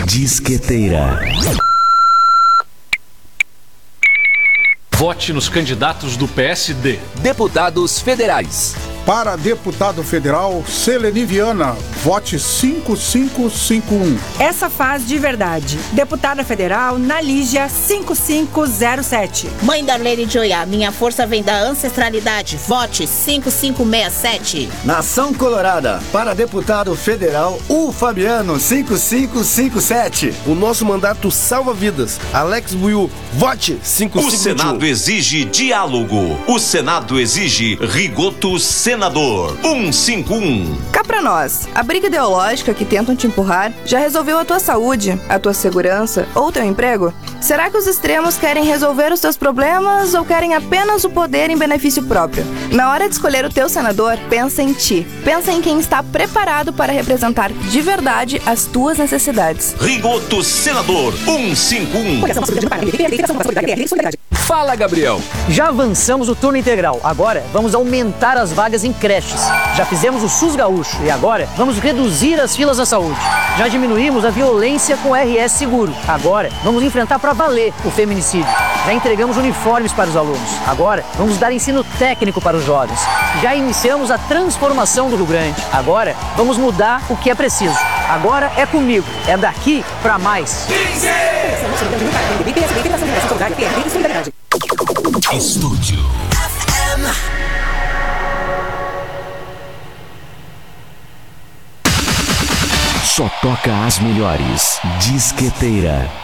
Disqueteira. Vote nos candidatos do PSD. Deputados federais. Para deputado federal, Seleni Viana, vote 5551. Essa faz de verdade. Deputada federal, Nalígia 5507. Mãe Darlene Joia, minha força vem da ancestralidade. Vote 5567. Nação Colorada, para deputado federal, o Fabiano 5557. O nosso mandato salva vidas. Alex Buiu, vote 5521. O Senado exige diálogo. O Senado exige Rigoto Senador 151. Cá pra nós, a briga ideológica que tentam te empurrar já resolveu a tua saúde, a tua segurança ou teu emprego? Será que os extremos querem resolver os teus problemas ou querem apenas o poder em benefício próprio? Na hora de escolher o teu senador, pensa em ti. Pensa em quem está preparado para representar de verdade as tuas necessidades. Rigoto Senador 151. Fala, Gabriel. Já avançamos o turno integral. Agora vamos aumentar as vagas em creches. Já fizemos o SUS gaúcho e agora vamos reduzir as filas na saúde. Já diminuímos a violência com o RS Seguro. Agora vamos enfrentar pra valer o feminicídio. Já entregamos uniformes para os alunos. Agora vamos dar ensino técnico para os jovens. Já iniciamos a transformação do Rio Grande. Agora vamos mudar o que é preciso. Agora é comigo. É daqui pra mais. Estúdio só toca as melhores. Disqueteira.